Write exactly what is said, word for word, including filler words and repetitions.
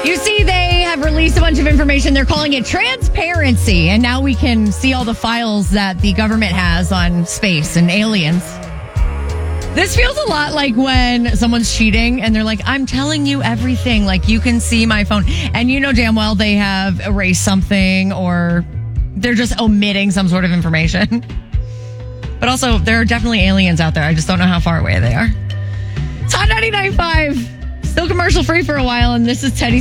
You see, they have released a bunch of information. They're calling it transparency. And now we can see all the files that the government has on space and aliens. This feels a lot like when someone's cheating and they're like, I'm telling you everything. Like, you can see my phone. And you know damn well they have erased something or they're just omitting some sort of information. But also, there are definitely aliens out there. I just don't know how far away they are. It's Hot ninety-nine point five. Still commercial free for a while. And this is Teddy